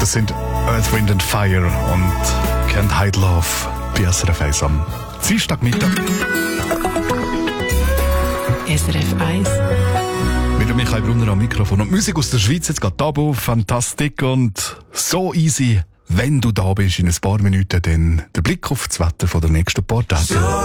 Das sind Earth, Wind and Fire und Can't Hide Love bei SRF 1 am Dienstagmittag. SRF 1. Mit Michael Brunner am Mikrofon. Und Musik aus der Schweiz, jetzt geht Tabu, Fantastik und so easy. Wenn du da bist in ein paar Minuten, dann der Blick auf das Wetter von der nächsten paar Tage.